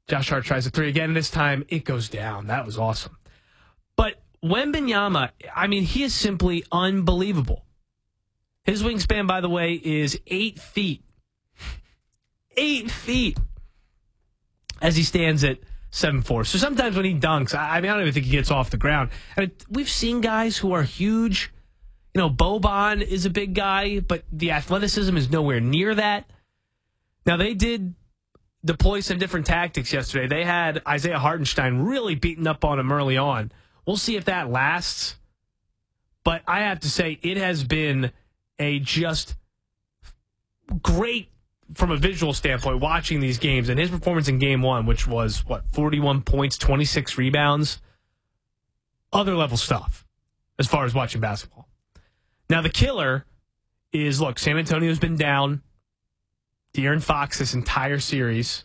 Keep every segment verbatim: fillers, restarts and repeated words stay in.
Josh Hart tries a three again, and this time it goes down. That was awesome. But Wembanyama, I mean, he is simply unbelievable. His wingspan, by the way, is eight feet. Eight feet. As he stands at seven four. So sometimes when he dunks, I mean, I don't even think he gets off the ground. And we've seen guys who are huge. You know, Boban is a big guy, but the athleticism is nowhere near that. Now, they did deploy some different tactics yesterday. They had Isaiah Hartenstein really beating up on him early on. We'll see if that lasts. But I have to say, it has been a just great, from a visual standpoint, watching these games. And his performance in game one, which was, what, forty-one points, twenty-six rebounds. Other level stuff as far as watching basketball. Now, the killer is, look, San Antonio's been down. De'Aaron Fox this entire series.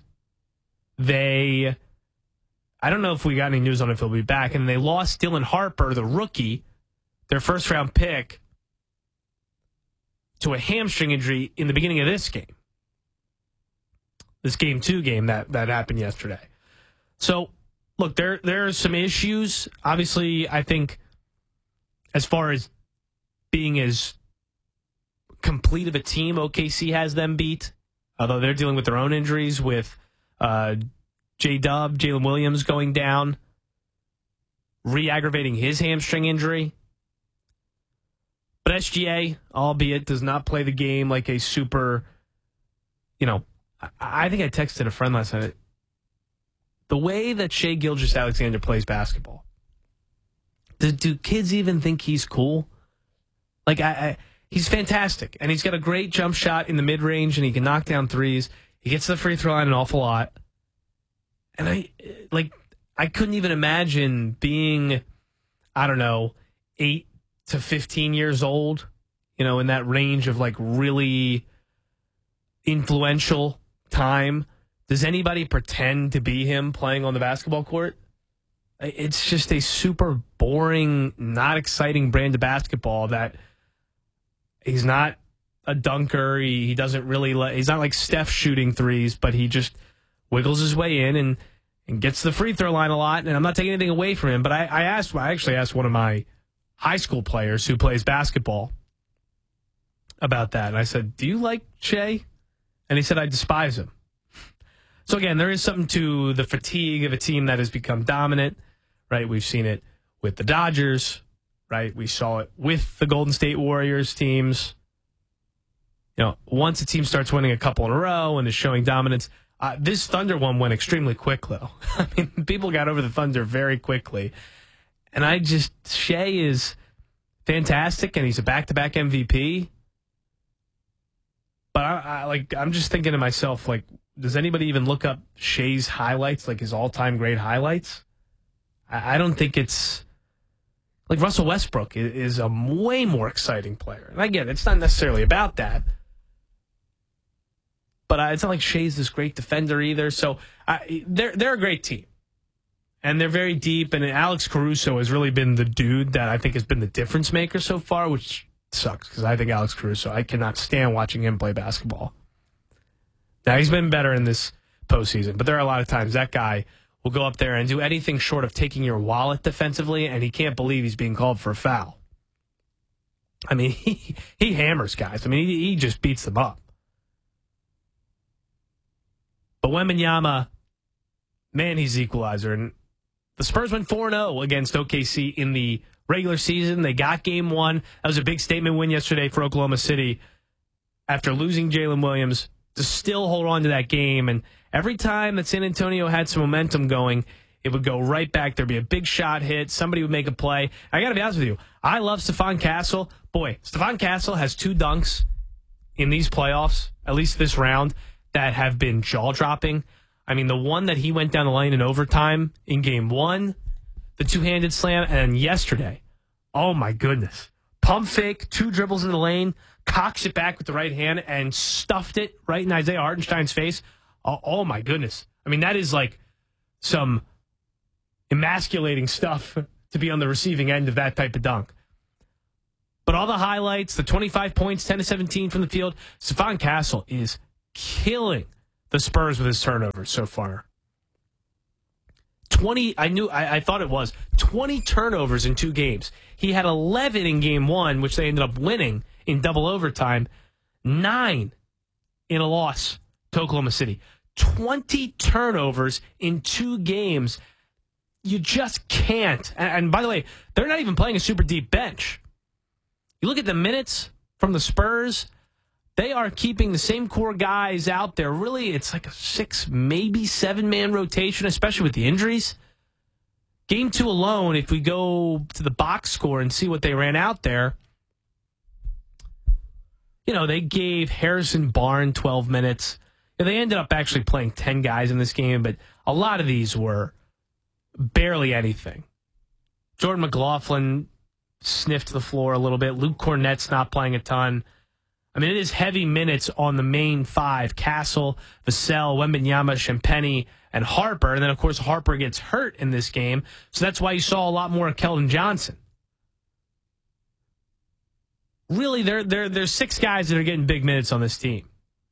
They, I don't know if we got any news on if he'll be back. And they lost Dylan Harper, the rookie, their first round pick, to a hamstring injury in the beginning of this game. This game two game that, that happened yesterday. So, look, there there are some issues. Obviously, I think as far as being as complete of a team, O K C has them beat. Although they're dealing with their own injuries with uh, J-Dub, Jalen Williams going down, re-aggravating his hamstring injury. But S G A, albeit, does not play the game like a super, you know, I, I think I texted a friend last night. The way that Shai Gilgeous-Alexander plays basketball, do, do kids even think he's cool? Like, I, I, he's fantastic, and he's got a great jump shot in the mid-range, and he can knock down threes. He gets to the free throw line an awful lot. And I, like, I couldn't even imagine being, I don't know, eight to fifteen years old, you know, in that range of, like, really influential time. Does anybody pretend to be him playing on the basketball court? It's just a super boring, not exciting brand of basketball that he's not a dunker. He, he doesn't really let, he's not like Steph shooting threes, but he just wiggles his way in and, and gets to the free throw line a lot. And I'm not taking anything away from him, but I, I asked, I actually asked one of my high school players who plays basketball about that. And I said, do you like Shai? And he said, I despise him. So again, there is something to the fatigue of a team that has become dominant, right? We've seen it with the Dodgers, right? We saw it with the Golden State Warriors teams. You know, once a team starts winning a couple in a row and is showing dominance, uh, this Thunder one went extremely quick, though. I mean, people got over the Thunder very quickly. And I just, Shai is fantastic, and he's a back-to-back M V P. But I, I like, I'm just thinking to myself, like, does anybody even look up Shai's highlights, like his all-time great highlights? I, I don't think it's like Russell Westbrook is, is a way more exciting player. And again, it's not necessarily about that. But uh, it's not like Shai's this great defender either. So uh, they're they're a great team. And they're very deep. And Alex Caruso has really been the dude that I think has been the difference maker so far, which sucks because I think Alex Caruso, I cannot stand watching him play basketball. Now, he's been better in this postseason, but there are a lot of times that guy will go up there and do anything short of taking your wallet defensively, and he can't believe he's being called for a foul. I mean, he, he hammers guys. I mean, he, he just beats them up. But Wembanyama, man, he's the equalizer. And the Spurs went four and oh against O K C in the regular season. They got game one. That was a big statement win yesterday for Oklahoma City after losing Jalen Williams to still hold on to that game. And every time that San Antonio had some momentum going, it would go right back. There'd be a big shot hit. Somebody would make a play. I got to be honest with you. I love Stephon Castle. Boy, Stephon Castle has two dunks in these playoffs, at least this round, that have been jaw-dropping. I mean, the one that he went down the lane in overtime in game one, the two-handed slam, and yesterday, oh my goodness. Pump fake, two dribbles in the lane, cocks it back with the right hand and stuffed it right in Isaiah Hartenstein's face. Oh, oh, my goodness. I mean, that is like some emasculating stuff to be on the receiving end of that type of dunk. But all the highlights, the twenty-five points, ten to seventeen from the field, Stephon Castle is killing the Spurs with his turnovers so far. twenty, I knew, I, I thought it was, twenty turnovers in two games. He had eleven in game one, which they ended up winning in double overtime, nine in a loss to Oklahoma City. twenty turnovers in two games. You just can't. And, and by the way, they're not even playing a super deep bench. You look at the minutes from the Spurs, they are keeping the same core guys out there. Really, it's like a six, maybe seven-man rotation, especially with the injuries. Game two alone, if we go to the box score and see what they ran out there, you know, they gave Harrison Barnes twelve minutes. They ended up actually playing ten guys in this game, but a lot of these were barely anything. Jordan McLaughlin sniffed the floor a little bit. Luke Cornett's not playing a ton. I mean, it is heavy minutes on the main five. Castle, Vassell, Wembanyama, Champagnie, and Harper. And then, of course, Harper gets hurt in this game. So that's why you saw a lot more of Keldon Johnson. Really, there, there, there's six guys that are getting big minutes on this team.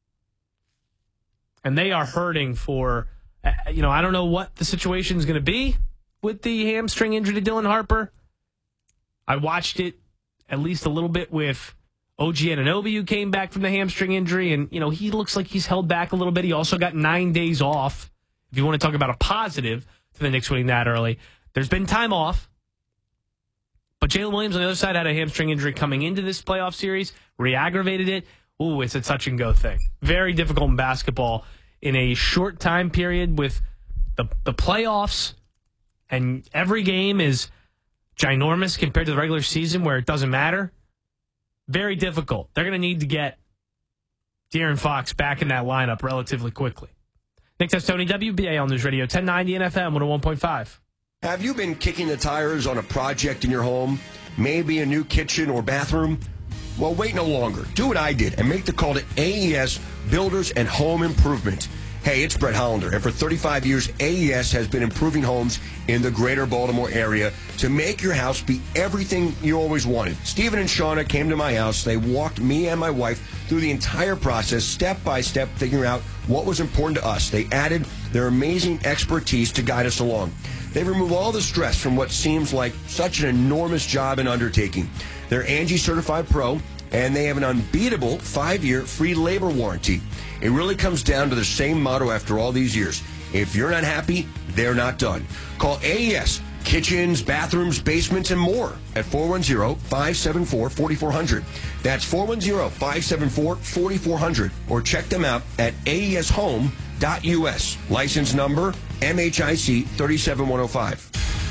And they are hurting for, you know, I don't know what the situation is going to be with the hamstring injury to Dylan Harper. I watched it at least a little bit with O G Anunoby, who came back from the hamstring injury, and, you know, he looks like he's held back a little bit. He also got nine days off. If you want to talk about a positive to the Knicks winning that early, there's been time off. But Jalen Williams on the other side had a hamstring injury coming into this playoff series, re-aggravated it. Ooh, it's a touch-and-go thing. Very difficult in basketball in a short time period with the the playoffs, and every game is ginormous compared to the regular season where it doesn't matter. Very difficult. They're going to need to get De'Aaron Fox back in that lineup relatively quickly. Nick Testoni, W B A L News Radio, ten ninety N F M, one oh one point five. Have you been kicking the tires on a project in your home? Maybe a new kitchen or bathroom? Well, wait no longer. Do what I did and make the call to A E S Builders and Home Improvement. Hey, it's Brett Hollander, and for thirty-five years, A E S has been improving homes in the greater Baltimore area to make your house be everything you always wanted. Stephen and Shauna came to my house. They walked me and my wife through the entire process, step by step, figuring out what was important to us. They added their amazing expertise to guide us along. They remove all the stress from what seems like such an enormous job and undertaking. They're Angie Certified Pro, and they have an unbeatable five-year free labor warranty. It really comes down to the same motto after all these years. If you're not happy, they're not done. Call A E S, kitchens, bathrooms, basements, and more at four one zero, five seven four, four four zero zero. That's four one zero, five seven four, four four zero zero. Or check them out at A E S home dot U S. License number M H I C three seven one zero five.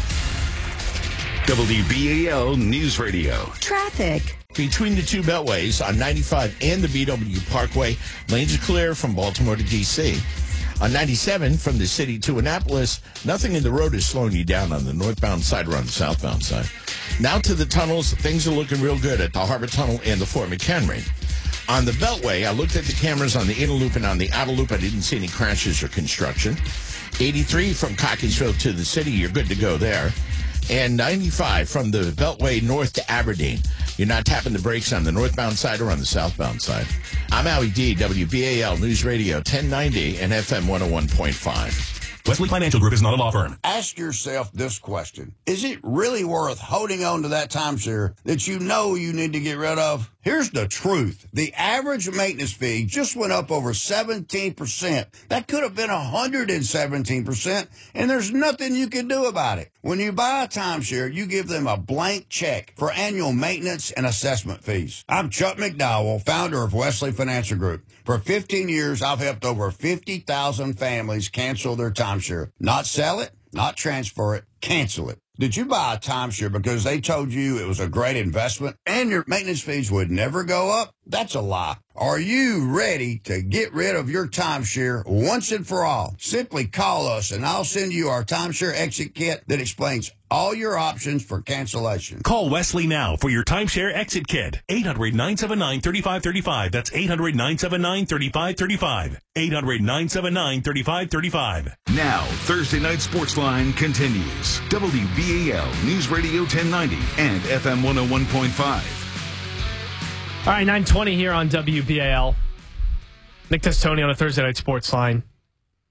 W B A L News Radio. Traffic. Between the two beltways on ninety-five and the B W Parkway, lanes are clear from Baltimore to D C. On ninety-seven from the city to Annapolis, nothing in the road is slowing you down on the northbound side or on the southbound side. Now to the tunnels, things are looking real good at the Harbor Tunnel and the Fort McHenry. On the Beltway, I looked at the cameras on the inner loop and on the outer loop. I didn't see any crashes or construction. eighty-three from Cockeysville to the city, you're good to go there. And ninety-five from the Beltway north to Aberdeen. You're not tapping the brakes on the northbound side or on the southbound side. I'm Howie D, W B A L News Radio, ten ninety and F M one oh one point five. Wesley Financial Group is not a law firm. Ask yourself this question. Is it really worth holding on to that timeshare that you know you need to get rid of? Here's the truth. The average maintenance fee just went up over seventeen percent. That could have been one hundred seventeen percent, and there's nothing you can do about it. When you buy a timeshare, you give them a blank check for annual maintenance and assessment fees. I'm Chuck McDowell, founder of Wesley Financial Group. For fifteen years, I've helped over fifty thousand families cancel their timeshare. Not sell it, not transfer it, cancel it. Did you buy a timeshare because they told you it was a great investment and your maintenance fees would never go up? That's a lie. Are you ready to get rid of your timeshare once and for all? Simply call us and I'll send you our timeshare exit kit that explains all your options for cancellation. Call Wesley now for your timeshare exit kit. eight hundred, nine seven nine, three five three five. That's eight hundred, nine seven nine, three five three five. eight hundred, nine seven nine, three five three five. Now, Thursday Night Sports Line continues. W B A L News Radio ten ninety and F M one oh one point five. All right, nine twenty here on W B A L. Nick Testoni on a Thursday Night Sports Line.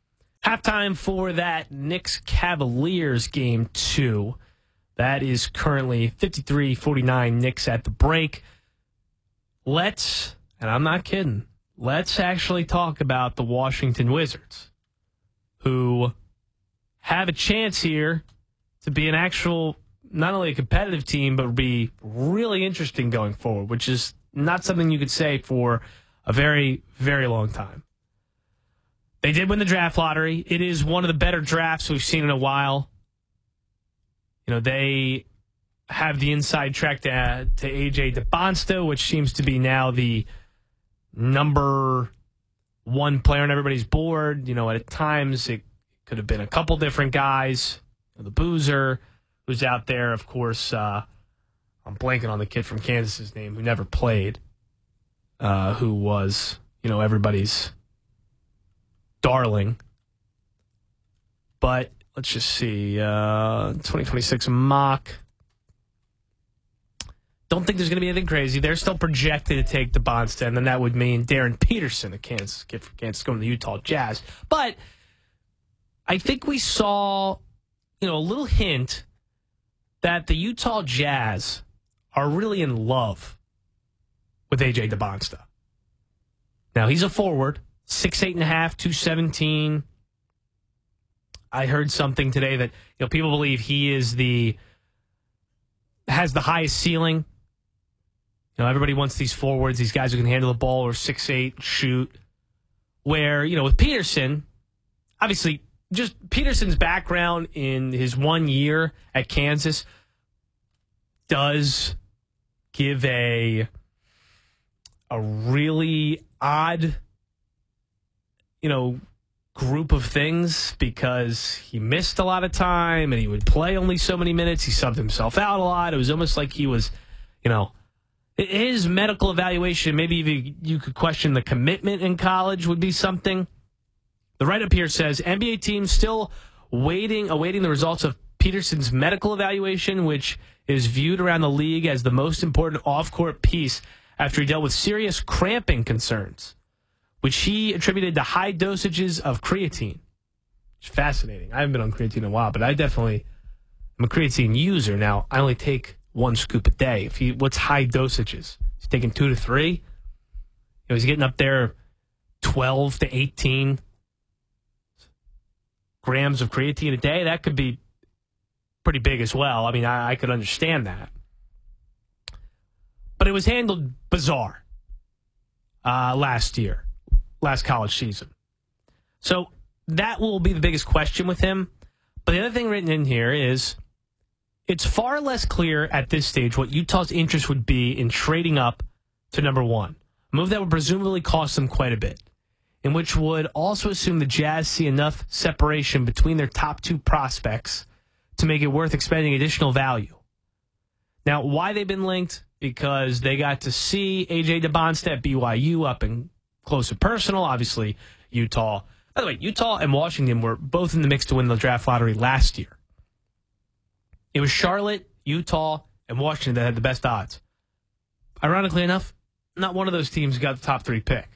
Halftime for that Knicks Cavaliers game two. That is currently fifty-three forty-nine Knicks at the break. Let's, and I'm not kidding, let's actually talk about the Washington Wizards, who have a chance here to be an actual, not only a competitive team, but be really interesting going forward, which is not something you could say for a very, very long time. They did win the draft lottery. It is one of the better drafts we've seen in a while. You know, they have the inside track to, to A J DeBonsta, which seems to be now the number one player on everybody's board. You know, at times it could have been a couple different guys. The Boozer, who's out there, of course. Uh, I'm blanking on the kid from Kansas's name who never played, uh, who was, you know, everybody's darling. But let's just see. Uh, twenty twenty-six mock. Don't think there's going to be anything crazy. They're still projected to take DeBonsta, and then that would mean Darren Peterson, a Kansas kid from Kansas, going to the Utah Jazz. But I think we saw, you know, a little hint that the Utah Jazz are really in love with A J DeBonsta. Now, he's a forward, six eight and a half, two seventeen. I heard something today that, you know, people believe he is the has the highest ceiling. You know, everybody wants these forwards, these guys who can handle the ball or six eight, shoot. Where, you know, with Peterson, obviously, just Peterson's background in his one year at Kansas does give a a really odd, you know, group of things, because he missed a lot of time and he would play only so many minutes. He subbed himself out a lot. It was almost like he was, you know, his medical evaluation, maybe you, you could question the commitment in college would be something. The write-up here says, N B A teams still waiting, awaiting the results of Peterson's medical evaluation, which is viewed around the league as the most important off-court piece after he dealt with serious cramping concerns, which he attributed to high dosages of creatine. It's fascinating. I haven't been on creatine in a while, but I definitely am a creatine user. Now, I only take one scoop a day. If he, what's high dosages? He's taking two to three. You know, he's getting up there twelve to eighteen grams of creatine a day. That could be pretty big as well. I mean, I, I could understand that. But it was handled bizarre uh, last year, last college season. So that will be the biggest question with him. But the other thing written in here is it's far less clear at this stage what Utah's interest would be in trading up to number one, a move that would presumably cost them quite a bit, and which would also assume the Jazz see enough separation between their top two prospects to make it worth expending additional value. Now, why they've been linked? Because they got to see A J DeBonsta at B Y U up and close and personal. Obviously, Utah. By the way, Utah and Washington were both in the mix to win the draft lottery last year. It was Charlotte, Utah, and Washington that had the best odds. Ironically enough, not one of those teams got the top three pick.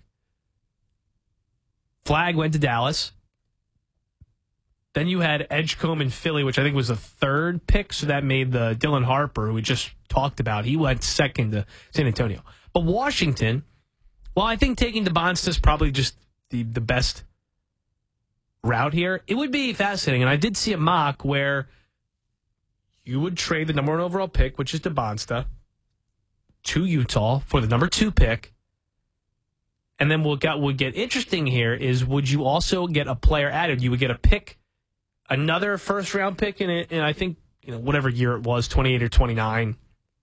Flagg went to Dallas. Then you had Edgecombe in Philly, which I think was the third pick, so that made the Dylan Harper, who we just talked about, he went second to San Antonio. But Washington, well, I think taking DeBonsta is probably just the, the best route here. It would be fascinating, and I did see a mock where you would trade the number one overall pick, which is DeBonsta, to Utah for the number two pick. And then what got would get interesting here is, would you also get a player added? You would get a pick, another first round pick in it, and I think, you know, whatever year it was, twenty-eight or twenty-nine.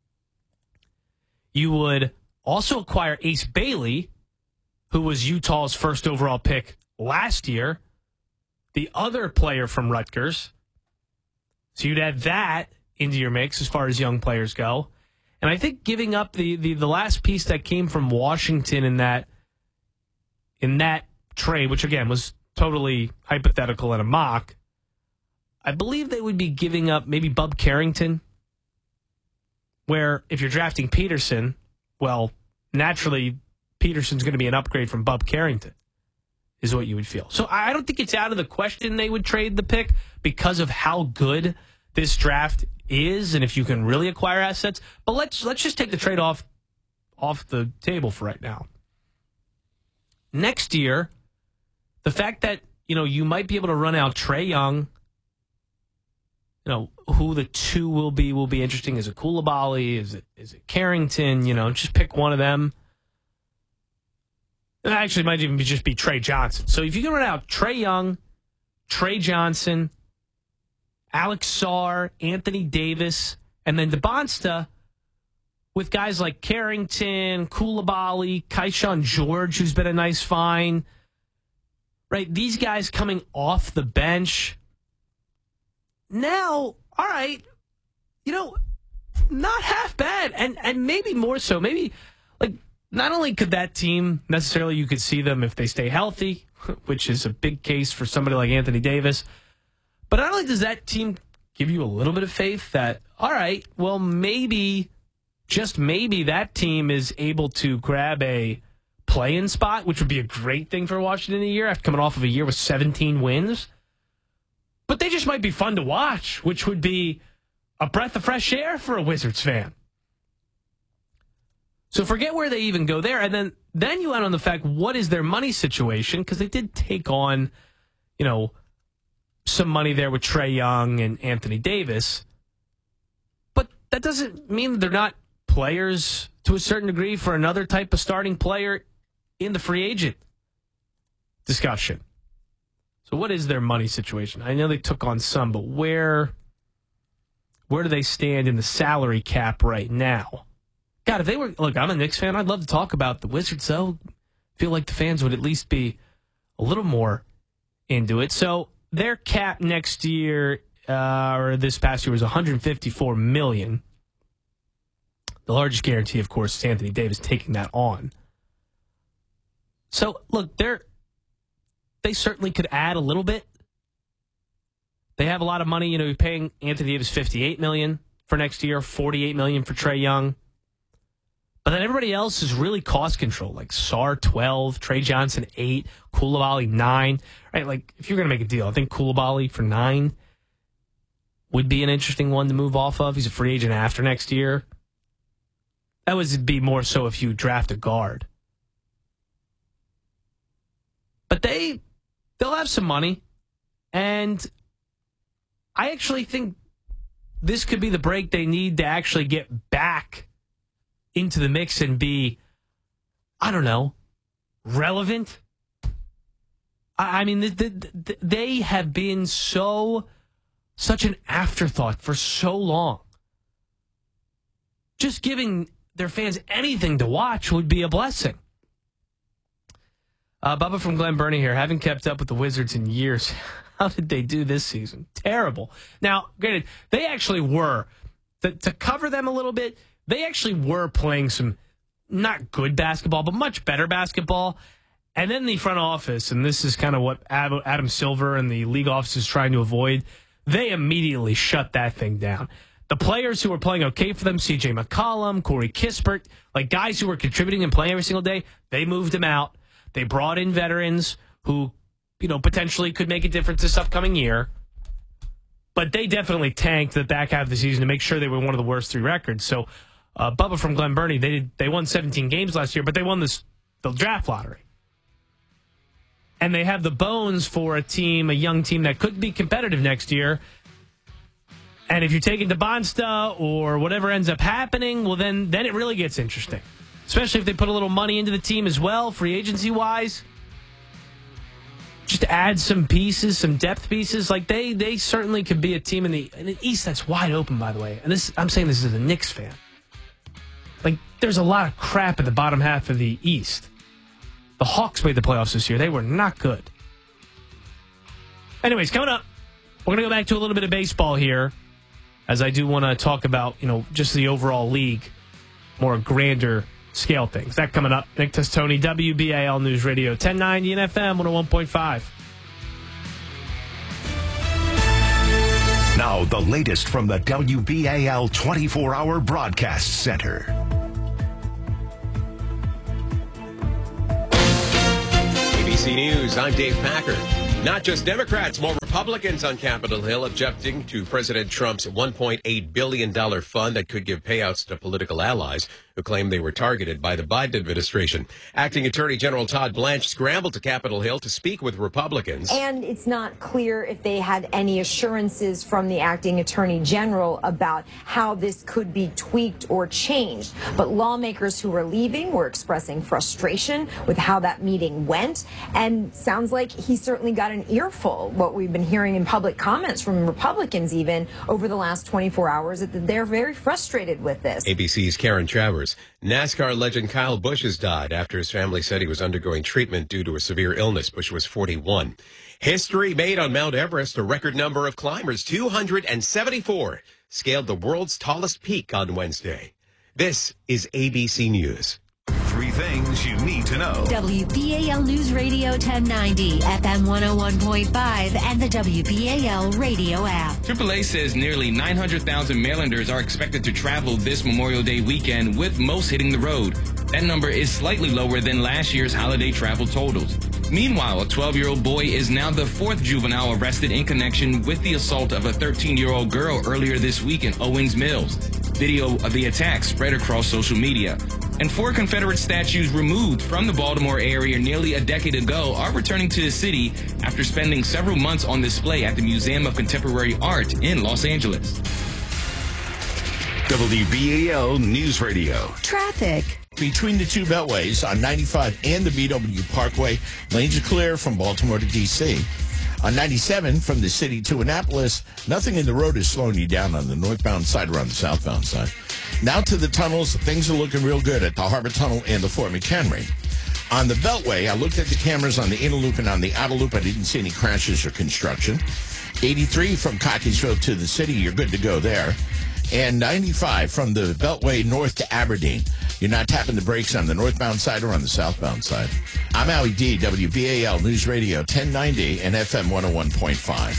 You would also acquire Ace Bailey, who was Utah's first overall pick last year, the other player from Rutgers. So you'd add that into your mix as far as young players go. And I think giving up the the, the last piece that came from Washington in that in that trade, which again was totally hypothetical and a mock, I believe they would be giving up maybe Bub Carrington, where if you're drafting Peterson, well, naturally Peterson's going to be an upgrade from Bub Carrington. is what you would feel. So I don't think it's out of the question they would trade the pick because of how good this draft is and if you can really acquire assets. But let's let's just take the trade off off the table for right now. Next year, the fact that, you know, you might be able to run out Trae Young, you know, who the two will be will be interesting. Is it Coulibaly? Is it is it Carrington? You know, just pick one of them. It actually might even be just be Trey Johnson. So if you can run out Trae Young, Trey Johnson, Alex Sarr, Anthony Davis, and then DeBonsta with guys like Carrington, Coulibaly, Keyshawn George, who's been a nice find. Right, these guys coming off the bench. Now, all right, you know, not half bad. And and maybe more so. Maybe, like, not only could that team, necessarily you could see them if they stay healthy, which is a big case for somebody like Anthony Davis, but not only does that team give you a little bit of faith that, all right, well, maybe, just maybe that team is able to grab a play-in spot, which would be a great thing for Washington a year after coming off of a year with seventeen wins. But they just might be fun to watch, which would be a breath of fresh air for a Wizards fan. So forget where they even go there. And then, then you add on the fact, what is their money situation? Because they did take on, you know, some money there with Trae Young and Anthony Davis. But that doesn't mean they're not players to a certain degree for another type of starting player in the free agent discussion. So what is their money situation? I know they took on some, but where where do they stand in the salary cap right now? God, if they were, look, I'm a Knicks fan. I'd love to talk about the Wizards, though. I feel like the fans would at least be a little more into it. So their cap next year, uh, or this past year, was one hundred fifty-four million dollars. The largest guarantee, of course, is Anthony Davis taking that on. So, look, they're, they certainly could add a little bit. They have a lot of money. You know, you're paying Anthony Davis fifty-eight million dollars for next year, forty-eight million dollars for Trae Young. But then everybody else is really cost control, like Sarr twelve, Trae Johnson eight, Coulibaly nine. Right, like if you're going to make a deal, I think Coulibaly for nine would be an interesting one to move off of. He's a free agent after next year. That would be more so if you draft a guard. But they, they'll have some money. And I actually think this could be the break they need to actually get back into the mix and be, I don't know, relevant. I, I mean, the, the, the, they have been so, such an afterthought for so long. Just giving their fans anything to watch would be a blessing. Uh, Bubba from Glen Burnie here. Haven't kept up with the Wizards in years. How did they do this season? Terrible. Now, granted, they actually were. To, to cover them a little bit, they actually were playing some not good basketball, but much better basketball. And then the front office, and this is kind of what Adam Silver and the league office is trying to avoid, they immediately shut that thing down. The players who were playing okay for them, C J McCollum, Corey Kispert, like guys who were contributing and playing every single day, they moved them out. They brought in veterans who, you know, potentially could make a difference this upcoming year. But they definitely tanked the back half of the season to make sure they were one of the worst three records. So, uh, Bubba from Glen Burnie, they did, they won seventeen games last year, but they won this the draft lottery. And they have the bones for a team, a young team that could be competitive next year. And if you're taking DeBonsta or whatever ends up happening, well, then then it really gets interesting. Especially if they put a little money into the team as well, free agency-wise. Just add some pieces, some depth pieces. Like, they they certainly could be a team in the, in the East that's wide open, by the way. And this I'm saying this as a Knicks fan. Like, there's a lot of crap at the bottom half of the East. The Hawks made the playoffs this year. They were not good. Anyways, coming up, we're going to go back to a little bit of baseball here, as I do want to talk about, you know, just the overall league, more grander scale things. That coming up. Nick Testoni, W B A L News Radio, ten ninety and F M one oh one point five. Now, the latest from the W B A L twenty-four hour Broadcast Center. A B C News, I'm Dave Packer. Not just Democrats, more Republicans on Capitol Hill objecting to President Trump's one point eight billion dollars fund that could give payouts to political allies who claim they were targeted by the Biden administration. Acting Attorney General Todd Blanche scrambled to Capitol Hill to speak with Republicans. And it's not clear if they had any assurances from the Acting Attorney General about how this could be tweaked or changed. But lawmakers who were leaving were expressing frustration with how that meeting went. And sounds like he certainly got an earful. What we've been hearing in public comments from Republicans even over the last twenty-four hours, that they're very frustrated with this. A B C's Karen Travers. NASCAR legend Kyle Busch has died after his family said he was undergoing treatment due to a severe illness. Busch was forty-one. History made on Mount Everest. A record number of climbers, two hundred seventy-four, scaled the world's tallest peak on Wednesday. This is A B C News. Three things you need to know. W B A L News Radio ten ninety, F M one oh one point five, and the W B A L radio app. triple A says nearly nine hundred thousand Marylanders are expected to travel this Memorial Day weekend, with most hitting the road. That number is slightly lower than last year's holiday travel totals. Meanwhile, a twelve-year-old boy is now the fourth juvenile arrested in connection with the assault of a thirteen-year-old girl earlier this week in Owings Mills. Video of the attack spread across social media. And four Confederate statues removed from the Baltimore area nearly a decade ago are returning to the city after spending several months on display at the Museum of Contemporary Art in Los Angeles. W B A L News Radio. Traffic. Between the two beltways on ninety-five and the B W Parkway, lanes are clear from Baltimore to D C. On ninety-seven from the city to Annapolis, nothing in the road is slowing you down on the northbound side or on the southbound side. Now to the tunnels, things are looking real good at the Harbor Tunnel and the Fort McHenry. On the Beltway, I looked at the cameras on the inner loop and on the outer loop. I didn't see any crashes or construction. eighty-three from Cockeysville to the city, you're good to go there. And ninety-five from the Beltway north to Aberdeen. You're not tapping the brakes on the northbound side or on the southbound side. I'm Howie D, W B A L News Radio ten ninety and F M one oh one point five.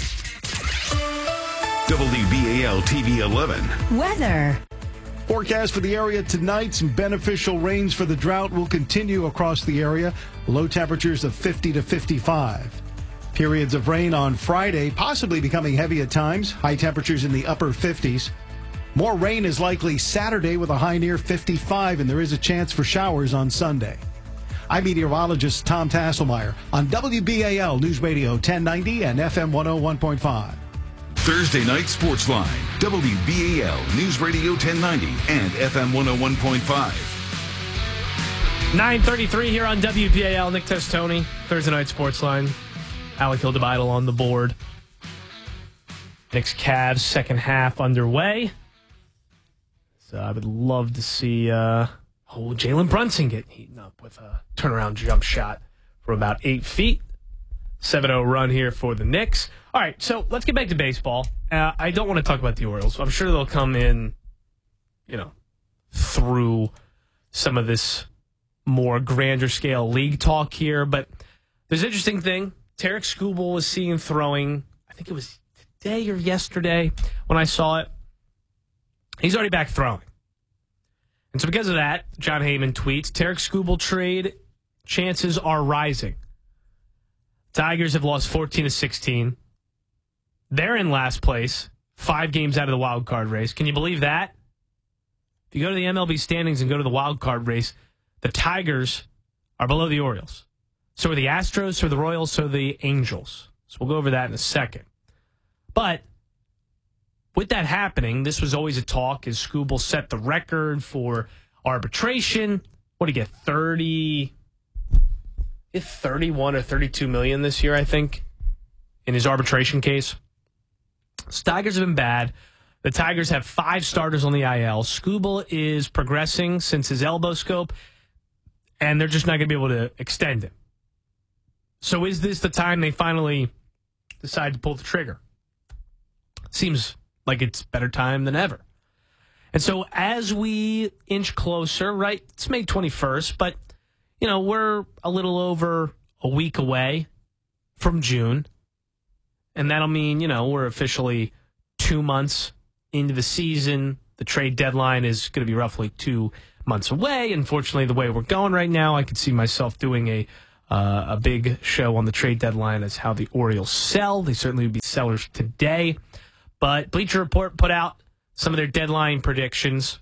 W B A L T V eleven. Weather. Forecast for the area tonight. Some beneficial rains for the drought will continue across the area. Low temperatures of fifty to fifty-five. Periods of rain on Friday, possibly becoming heavy at times. High temperatures in the upper fifties. More rain is likely Saturday with a high near fifty-five, and there is a chance for showers on Sunday. I'm meteorologist Tom Tasselmeyer on W B A L News Radio ten ninety and F M one oh one point five. Thursday Night Sports Line, W B A L News Radio ten ninety and F M one oh one point five. nine thirty-three here on W B A L. Nick Testoni, Thursday Night Sports Line. Alec Hildebeitel on the board. Knicks Cavs second half underway. So I would love to see uh, oh, Jalen Brunson get heating up with a turnaround jump shot from about eight feet. seven oh run here for the Knicks. All right, so let's get back to baseball. Uh, I don't want to talk about the Orioles. I'm sure they'll come in, you know, through some of this more grander scale league talk here. But there's an interesting thing. Tarek Skubal was seen throwing, I think it was today or yesterday when I saw it. He's already back throwing. And so because of that, John Heyman tweets, Tarek Skubal trade chances are rising. Tigers have lost fourteen to sixteen. They're in last place, five games out of the wild card race. Can you believe that? If you go to the M L B standings and go to the wild card race, the Tigers are below the Orioles. So are the Astros, so are the Royals, so are the Angels. So we'll go over that in a second. But with that happening, this was always a talk as Skubal set the record for arbitration. What did he get? thirty, thirty-one or thirty-two million this year, I think, in his arbitration case. So Tigers have been bad. The Tigers have five starters on the I L. Skubal is progressing since his elbow scope, and they're just not going to be able to extend it. So is this the time they finally decide to pull the trigger? Seems like it's better time than ever. And so as we inch closer, right, it's May twenty-first, but, you know, we're a little over a week away from June. And that'll mean, you know, we're officially two months into the season. The trade deadline is going to be roughly two months away. Unfortunately, the way we're going right now, I could see myself doing a uh, a big show on the trade deadline as how the Orioles sell. They certainly would be sellers today. But Bleacher Report put out some of their deadline predictions.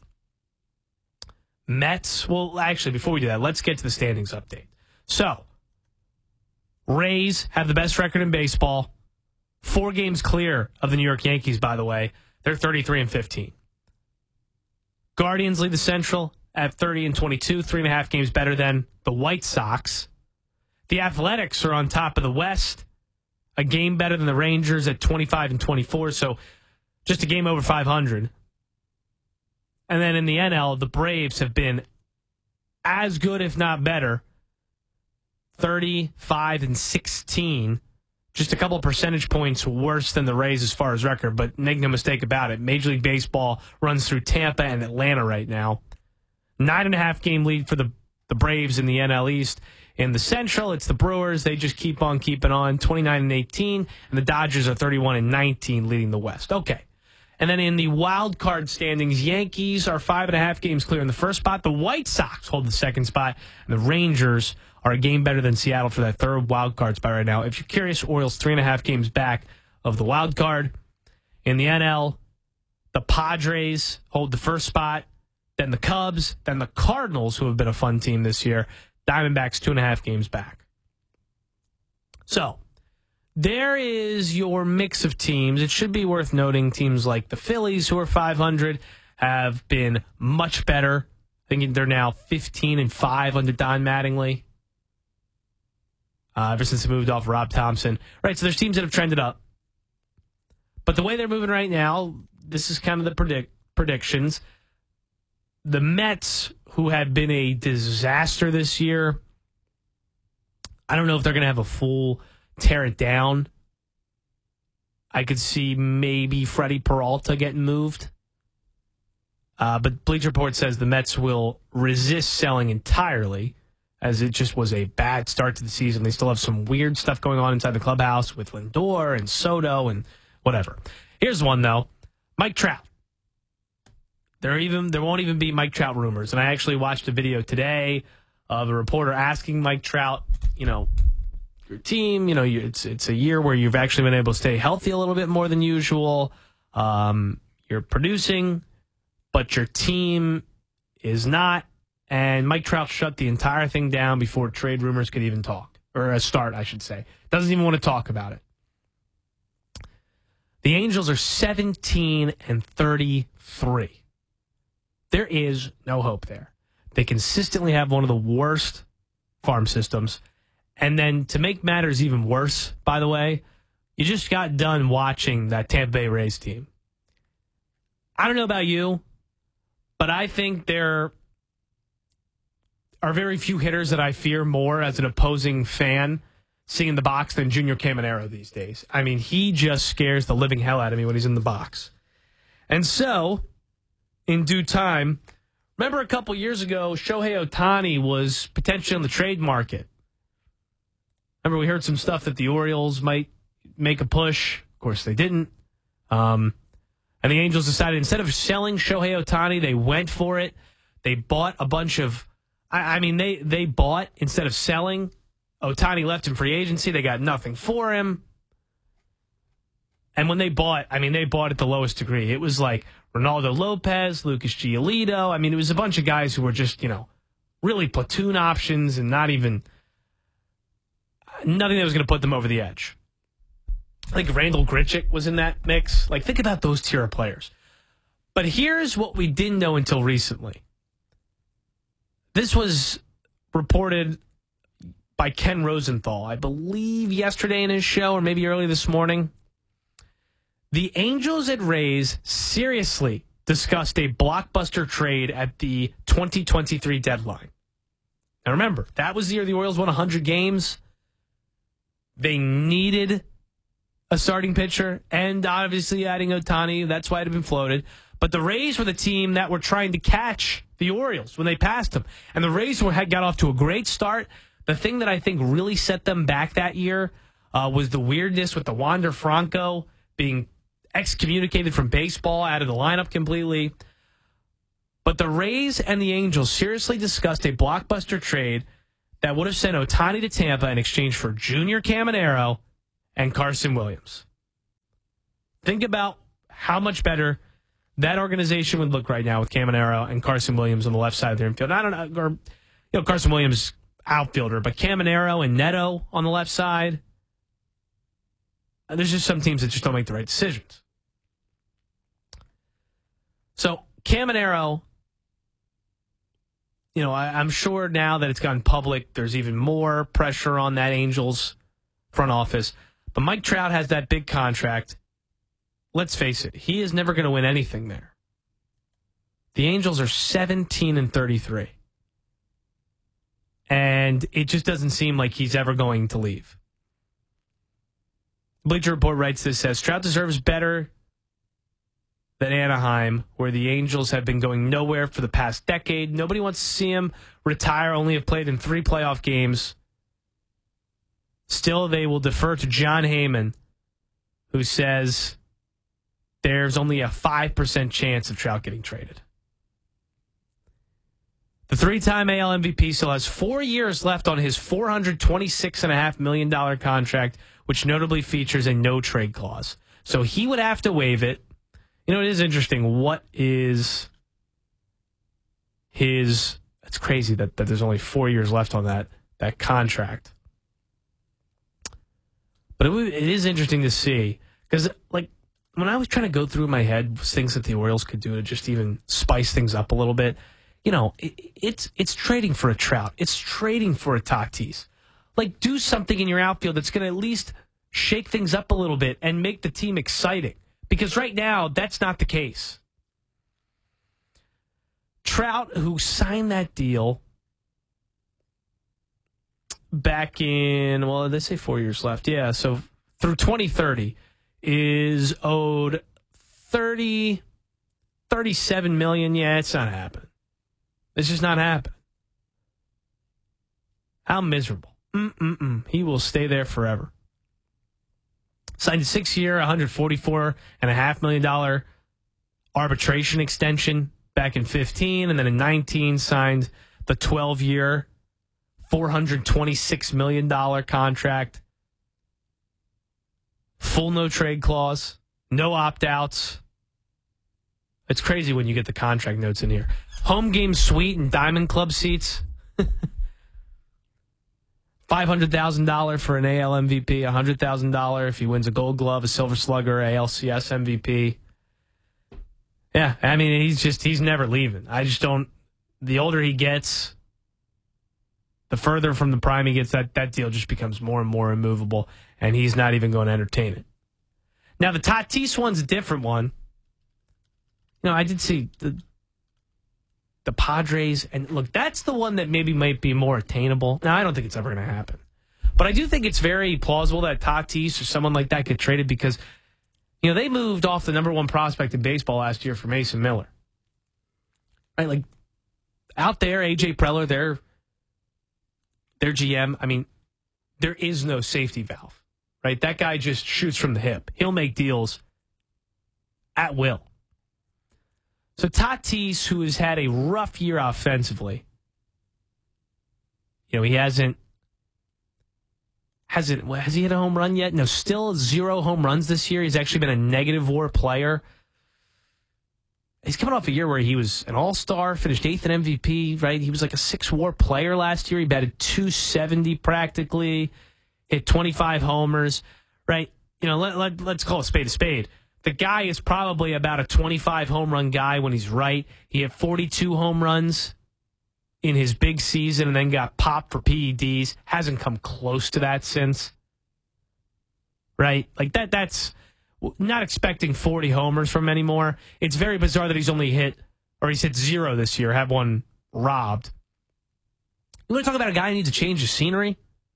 Mets, well, actually, before we do that, let's get to the standings update. So, Rays have the best record in baseball. Four games clear of the New York Yankees, by the way. They're thirty-three and fifteen. Guardians lead the Central at thirty and twenty-two, three and a half games better than the White Sox. The Athletics are on top of the West, a game better than the Rangers at twenty-five and twenty-four, so just a game over five hundred. And then in the N L, the Braves have been as good, if not better, thirty-five and sixteen. Just a couple of percentage points worse than the Rays as far as record, but make no mistake about it. Major League Baseball runs through Tampa and Atlanta right now. Nine and a half game lead for the, the Braves in the N L East. In the Central, it's the Brewers. They just keep on keeping on, twenty-nine and eighteen, and the Dodgers are thirty-one and nineteen, leading the West. Okay. And then in the wild card standings, Yankees are five and a half games clear in the first spot. The White Sox hold the second spot, and the Rangers are a game better than Seattle for that third wild card spot right now. If you're curious, Orioles three and a half games back of the wild card. In the N L, the Padres hold the first spot, then the Cubs, then the Cardinals, who have been a fun team this year. Diamondbacks two and a half games back. So, there is your mix of teams. It should be worth noting teams like the Phillies, who are five hundred, have been much better. I think they're now fifteen and five under Don Mattingly. Uh, ever since they moved off Rob Thompson. Right, so there's teams that have trended up. But the way they're moving right now, this is kind of the predict predictions. The Mets, who have been a disaster this year, I don't know if they're going to have a full tear it down. I could see maybe Freddie Peralta getting moved. Uh, but Bleacher Report says the Mets will resist selling entirely, as it just was a bad start to the season. They still have some weird stuff going on inside the clubhouse with Lindor and Soto and whatever. Here's one, though. Mike Trout. There even there won't even be Mike Trout rumors. And I actually watched a video today of a reporter asking Mike Trout, you know, your team, you know, you, it's it's a year where you've actually been able to stay healthy a little bit more than usual. Um, you're producing, but your team is not. And Mike Trout shut the entire thing down before trade rumors could even talk, or a start, I should say. Doesn't even want to talk about it. The Angels are seventeen and thirty-three. There is no hope there. They consistently have one of the worst farm systems. And then to make matters even worse, by the way, you just got done watching that Tampa Bay Rays team. I don't know about you, but I think there are very few hitters that I fear more as an opposing fan seeing in the box than Junior Caminero these days. I mean, he just scares the living hell out of me when he's in the box. And so, in due time, remember a couple years ago, Shohei Ohtani was potentially on the trade market. Remember, we heard some stuff that the Orioles might make a push. Of course, they didn't. Um, and the Angels decided instead of selling Shohei Ohtani, they went for it. They bought a bunch of, I, I mean, they, they bought instead of selling. Ohtani left in free agency. They got nothing for him. And when they bought, I mean, they bought at the lowest degree. It was like Ronaldo Lopez, Lucas Giolito. I mean, it was a bunch of guys who were just, you know, really platoon options and not even, nothing that was going to put them over the edge. I think Randall Grichuk was in that mix. Like, think about those tier of players. But here's what we didn't know until recently. This was reported by Ken Rosenthal, I believe yesterday in his show, or maybe early this morning. The Angels and Rays seriously discussed a blockbuster trade at the twenty twenty-three deadline. Now remember, that was the year the Orioles won one hundred games. They needed a starting pitcher, and obviously adding Ohtani, that's why it had been floated. But the Rays were the team that were trying to catch the Orioles when they passed them. And the Rays were, had got off to a great start. The thing that I think really set them back that year uh, was the weirdness with the Wander Franco being excommunicated from baseball, out of the lineup completely. But the Rays and the Angels seriously discussed a blockbuster trade that would have sent Ohtani to Tampa in exchange for Junior Caminero and Carson Williams. Think about how much better that organization would look right now with Caminero and Carson Williams on the left side of their infield. I don't know, or, you know, Carson Williams outfielder, but Caminero and Neto on the left side. There's just some teams that just don't make the right decisions. So Caminero, you know, I, I'm sure now that it's gone public, there's even more pressure on that Angels front office. But Mike Trout has that big contract. Let's face it, he is never going to win anything there. The Angels are seventeen and thirty-three. And it just doesn't seem like he's ever going to leave. Bleacher Report writes this, says, Trout deserves better than Anaheim, where the Angels have been going nowhere for the past decade. Nobody wants to see him retire, only have played in three playoff games. Still, they will defer to John Heyman, who says there's only a five percent chance of Trout getting traded. The three-time A L M V P still has four years left on his four hundred twenty-six point five million dollars contract, which notably features a no-trade clause. So he would have to waive it. You know, it is interesting. What is his... It's crazy that, that there's only four years left on that, that contract. But it, it is interesting to see. Because, like, when I was trying to go through my head things that the Orioles could do to just even spice things up a little bit, you know, it, it's it's trading for a Trout. It's trading for a Tatis. Like, do something in your outfield that's going to at least shake things up a little bit and make the team exciting. Because right now, that's not the case. Trout, who signed that deal back in, well, they say four years left. Yeah, so through twenty thirty, is owed thirty, thirty-seven million dollars. Yeah, it's not happening. It's just not happening. How miserable. Mm-mm-mm. He will stay there forever. Signed a six-year, one hundred forty-four point five million dollars arbitration extension back in fifteen, and then in nineteen signed the twelve-year, four hundred twenty-six million dollars contract. Full no-trade clause, no opt-outs. It's crazy when you get the contract notes in here. Home game suite and Diamond Club seats. five hundred thousand dollars for an A L M V P, one hundred thousand dollars if he wins a Gold Glove, a Silver Slugger, A L C S M V P. Yeah, I mean, he's just, he's never leaving. I just don't, the older he gets, the further from the prime he gets, that, that deal just becomes more and more immovable, and he's not even going to entertain it. Now, the Tatis one's a different one. You know, I did see the the Padres, and look, that's the one that maybe might be more attainable. Now, I don't think it's ever going to happen. But I do think it's very plausible that Tatis or someone like that get traded because, you know, they moved off the number one prospect in baseball last year for Mason Miller. Right? Like, out there, A J Preller, their, their G M, I mean, there is no safety valve. Right? That guy just shoots from the hip. He'll make deals at will. So Tatis, who has had a rough year offensively, you know, he hasn't, hasn't, has he hit a home run yet? No, still zero home runs this year. He's actually been a negative WAR player. He's coming off a year where he was an all-star, finished eighth in M V P, right? He was like a six WAR player last year. He batted two seventy practically, hit twenty-five homers, right? You know, let, let, let's call a spade a spade. The guy is probably about a twenty-five home run guy when he's right. He had forty-two home runs in his big season and then got popped for P E Ds. Hasn't come close to that since. Right? Like that. That's not expecting forty homers from him anymore. It's very bizarre that he's only hit, or he's hit zero this year, had one robbed. You want to talk about a guy who needs to change his scenery?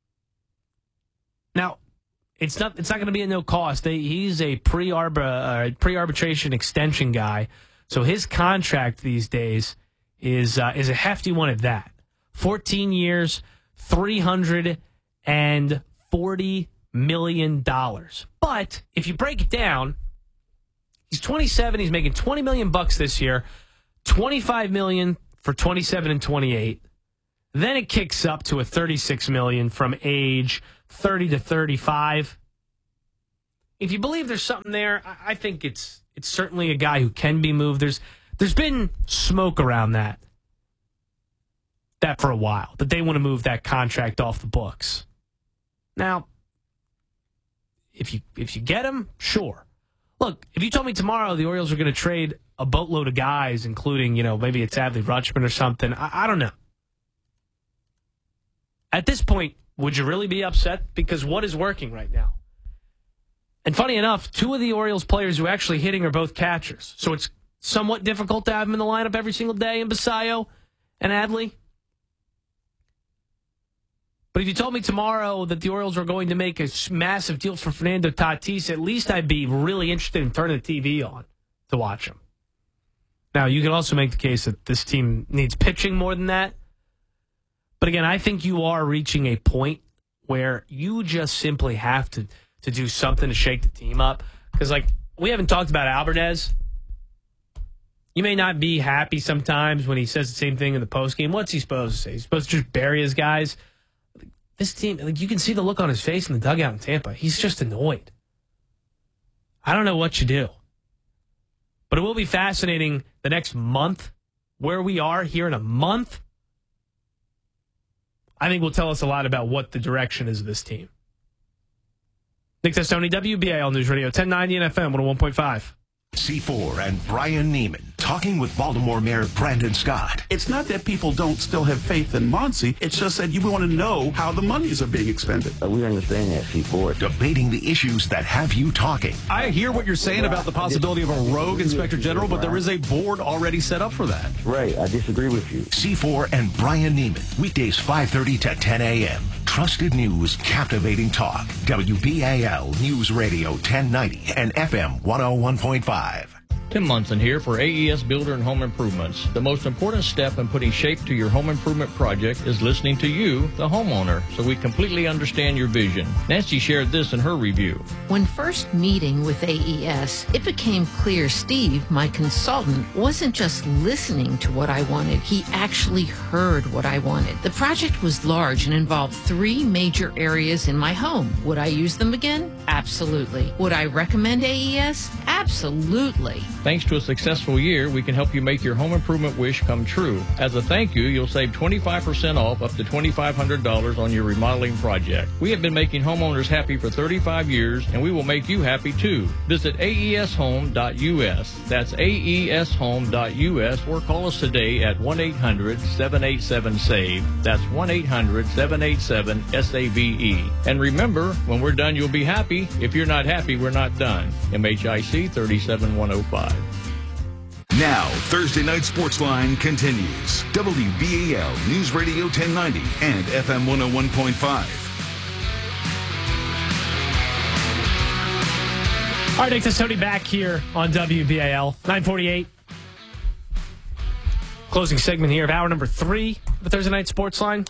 Now, It's not. It's not going to be at no cost. They, he's a pre-arbra, uh, pre-arbitration extension guy, so his contract these days is uh, is a hefty one at that. Fourteen years, three hundred and forty million dollars. But if you break it down, he's twenty-seven. He's making twenty million bucks this year. Twenty-five million for twenty-seven and twenty-eight, Then it kicks up to a thirty-six million dollars from age thirty to thirty-five. If you believe there's something there, I think it's it's certainly a guy who can be moved. There's there's been smoke around that that for a while, that they want to move that contract off the books. Now, if you if you get him, sure. Look, if you told me tomorrow the Orioles are going to trade a boatload of guys, including, you know, maybe it's Adley Rutschman or something, I, I don't know. At this point, would you really be upset? Because what is working right now? And funny enough, two of the Orioles players who are actually hitting are both catchers. So it's somewhat difficult to have them in the lineup every single day in Basayo and Adley. But if you told me tomorrow that the Orioles were going to make a massive deal for Fernando Tatis, at least I'd be really interested in turning the T V on to watch him. Now, you can also make the case that this team needs pitching more than that. But again, I think you are reaching a point where you just simply have to, to do something to shake the team up. Because, like, we haven't talked about Alvarez. You may not be happy sometimes when he says the same thing in the postgame. What's he supposed to say? He's supposed to just bury his guys. This team, like, you can see the look on his face in the dugout in Tampa. He's just annoyed. I don't know what you do. But it will be fascinating the next month, where we are here in a month. I think will tell us a lot about what the direction is of this team. Nick Testoni, W B A L News Radio, ten ninety and F M one oh one point five. C four and Brian Neiman talking with Baltimore Mayor Brandon Scott. It's not that people don't still have faith in Muncie. It's just that you want to know how the monies are being expended. Uh, we understand that, C four. Debating the issues that have you talking. I hear what you're saying about the possibility of a rogue inspector general, but there is a board already set up for that. Right, I disagree with you. C four and Brian Neiman, weekdays five thirty to ten a.m. Trusted news, captivating talk. W B A L News Radio ten ninety and F M one oh one point five. Tim Munson here for A E S Builder and Home Improvements. The most important step in putting shape to your home improvement project is listening to you, the homeowner, so we completely understand your vision. Nancy shared this in her review. When first meeting with A E S, it became clear Steve, my consultant, wasn't just listening to what I wanted. He actually heard what I wanted. The project was large and involved three major areas in my home. Would I use them again? Absolutely. Would I recommend A E S? Absolutely. Thanks to a successful year, we can help you make your home improvement wish come true. As a thank you, you'll save twenty-five percent off up to twenty-five hundred dollars on your remodeling project. We have been making homeowners happy for thirty-five years, and we will make you happy too. Visit A E S home dot U S. That's A E S home dot U S, or call us today at one eight hundred seven eight seven SAVE. That's one eight hundred seven eight seven S A V E. And remember, when we're done, you'll be happy. If you're not happy, we're not done. M H I C thirty-seven one oh five. Now, Thursday Night Sports Line continues. W B A L News Radio ten ninety and F M one oh one point five. All right, Nick Testoni back here on W B A L. nine forty-eight. Closing segment here of hour number three of the Thursday Night Sports Line.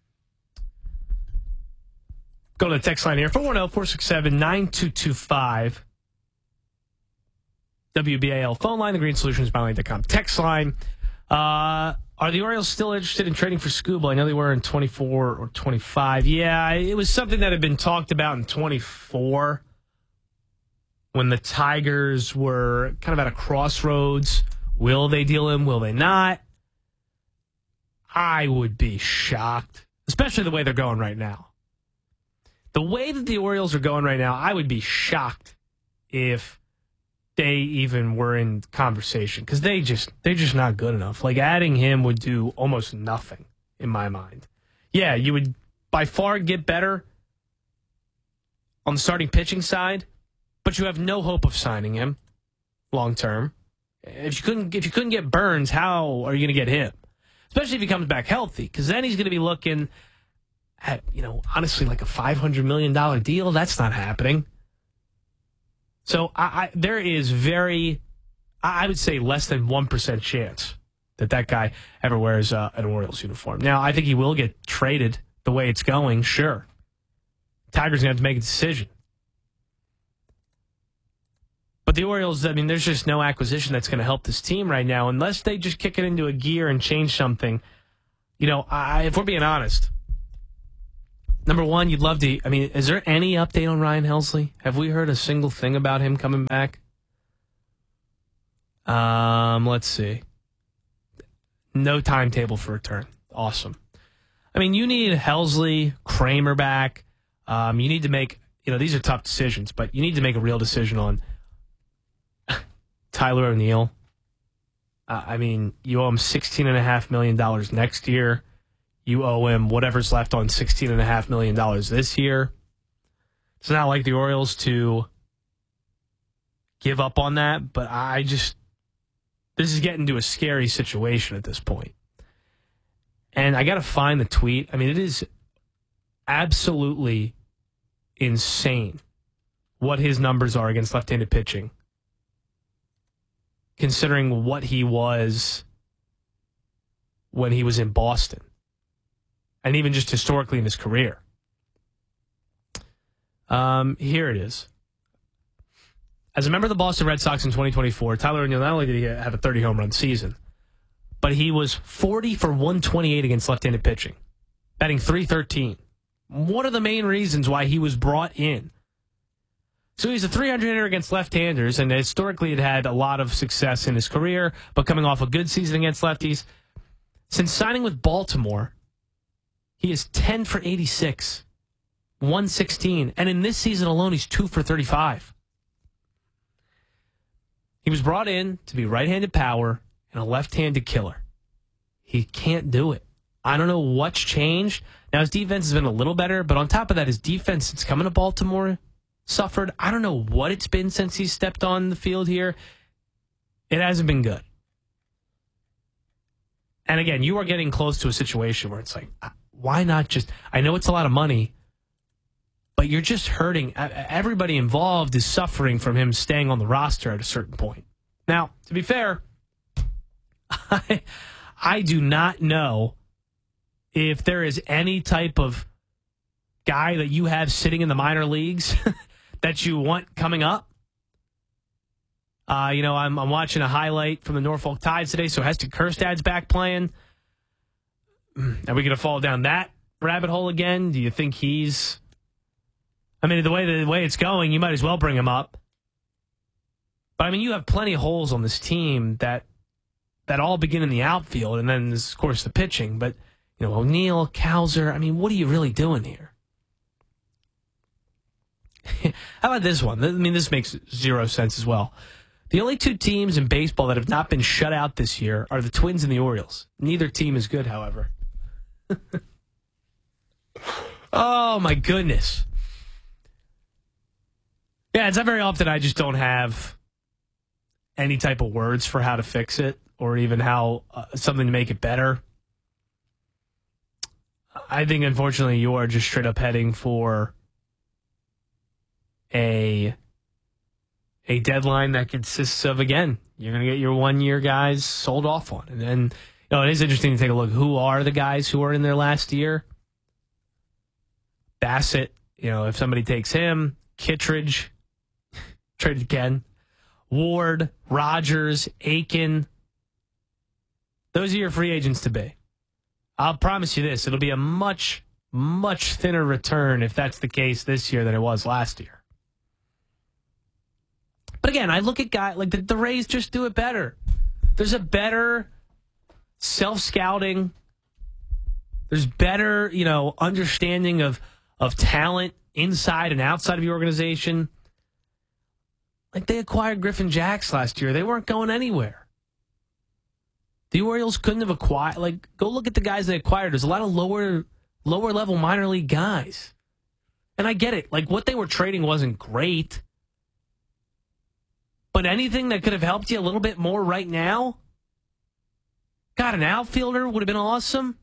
Go to the text line here, four one zero, four six seven, nine two two five. W B A L phone line, the green solutions dot com text line. Uh, are the Orioles still interested in trading for Skubal? I know they were in twenty-four or twenty-five. Yeah, it was something that had been talked about in twenty-four when the Tigers were kind of at a crossroads. Will they deal him? Will they not? I would be shocked, especially the way they're going right now. The way that the Orioles are going right now, I would be shocked if they even were in conversation, because they just they're just not good enough. Like, adding him would do almost nothing in my mind. Yeah, you would by far get better on the starting pitching side, but you have no hope of signing him long term. If you couldn't if you couldn't get Burns, how are you going to get him? Especially if he comes back healthy, because then he's going to be looking at, you know, honestly, like a five hundred million dollars deal. That's not happening. So I, I, there is very, I would say, less than one percent chance that that guy ever wears uh, an Orioles uniform. Now, I think he will get traded the way it's going, sure. Tigers going to have to make a decision. But the Orioles, I mean, there's just no acquisition that's going to help this team right now. Unless they just kick it into a gear and change something, you know, I, if we're being honest, number one, you'd love to. I mean, is there any update on Ryan Helsley? Have we heard a single thing about him coming back? Um, let's see. No timetable for return. Awesome. I mean, you need Helsley, Kramer back. Um, you need to make, you know, these are tough decisions, but you need to make a real decision on Tyler O'Neill. Uh, I mean, you owe him sixteen point five million dollars next year. You owe him whatever's left on sixteen point five million dollars this year. It's not like the Orioles to give up on that, but I just, this is getting to a scary situation at this point. And I got to find the tweet. I mean, it is absolutely insane what his numbers are against left-handed pitching, considering what he was when he was in Boston, and even just historically in his career. Um, here it is. As a member of the Boston Red Sox in twenty twenty-four, Tyler O'Neill, not only did he have a thirty home run season, but he was forty for one twenty-eight against left-handed pitching, batting three thirteen. One of the main reasons why he was brought in. So he's a three hundred hitter against left-handers, and historically had had a lot of success in his career, but coming off a good season against lefties. Since signing with Baltimore, he is ten for eighty-six, one sixteen, and in this season alone, he's two for thirty-five. He was brought in to be right-handed power and a left-handed killer. He can't do it. I don't know what's changed. Now, his defense has been a little better, but on top of that, his defense since coming to Baltimore suffered. I don't know what it's been since he's stepped on the field here. It hasn't been good. And again, you are getting close to a situation where it's like, why not just, I know it's a lot of money, but you're just hurting. Everybody involved is suffering from him staying on the roster at a certain point. Now, to be fair, I, I do not know if there is any type of guy that you have sitting in the minor leagues that you want coming up. Uh, you know, I'm, I'm watching a highlight from the Norfolk Tides today, so Heston Kjerstad's back playing. Are we going to fall down that rabbit hole again? Do you think he's... I mean, the way the way it's going, you might as well bring him up. But, I mean, you have plenty of holes on this team that that all begin in the outfield, and then, of course, the pitching. But, you know, O'Neill, Cowser, I mean, what are you really doing here? How about this one? I mean, this makes zero sense as well. The only two teams in baseball that have not been shut out this year are the Twins and the Orioles. Neither team is good, however. Oh, my goodness. Yeah, it's not very often I just don't have any type of words for how to fix it or even how uh, something to make it better. I think, unfortunately, you are just straight up heading for a a deadline that consists of, again, you're going to get your one-year guys sold off on. And then, you know, it is interesting to take a look. Who are the guys who are in their last year? Bassett, you know, if somebody takes him, Kittredge, traded again, Ward, Rogers, Aiken. Those are your free agents to be. I'll promise you this. It'll be a much, much thinner return if that's the case this year than it was last year. But again, I look at guys like the, the Rays just do it better. There's a better self-scouting. There's better, you know, understanding of, of talent inside and outside of your organization. Like they acquired Griffin Jacks last year. They weren't going anywhere. The Orioles couldn't have acquired, like, go look at the guys they acquired. There's a lot of lower, lower level minor league guys. And I get it. Like, what they were trading wasn't great. But anything that could have helped you a little bit more right now? God, an outfielder would have been awesome.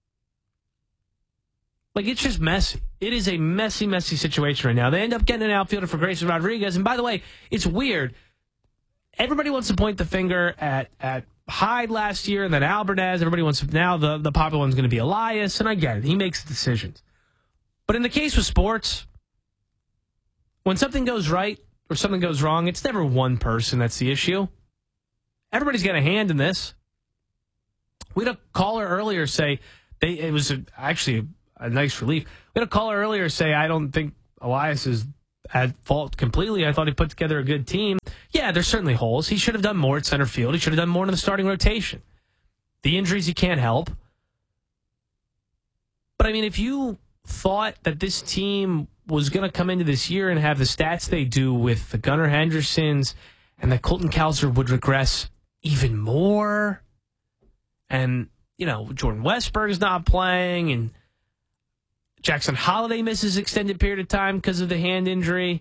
Like, it's just messy. It is a messy, messy situation right now. They end up getting an outfielder for Grayson Rodriguez. And by the way, it's weird. Everybody wants to point the finger at, at Hyde last year and then Alvarez. Everybody wants to, now the, the popular one's going to be Elias. And I get it. He makes decisions. But in the case with sports, when something goes right or something goes wrong, it's never one person that's the issue. Everybody's got a hand in this. We had a caller earlier say, They, it was a, actually a, a nice relief. We had a caller earlier say, I don't think Elias is at fault completely. I thought he put together a good team. Yeah, there's certainly holes. He should have done more at center field. He should have done more in the starting rotation. The injuries he can't help. But, I mean, if you thought that this team was going to come into this year and have the stats they do with the Gunnar Hendersons and that Colton Cowser would regress even more, and, you know, Jordan Westberg's not playing, and Jackson Holiday misses extended period of time because of the hand injury.